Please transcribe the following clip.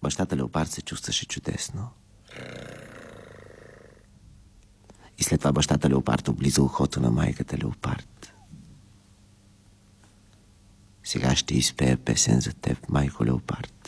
бащата Леопард се чувстваше чудесно. И след това бащата Леопард облиза ухото на майката Леопард. Сега ще изпея песен за теб, майко Леопард.